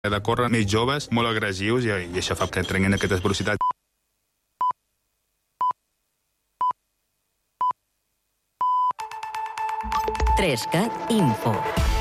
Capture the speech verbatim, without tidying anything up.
de córrer més joves, molt agressius, i, i això fa que trenguin aquestes velocitats. tres cat Info.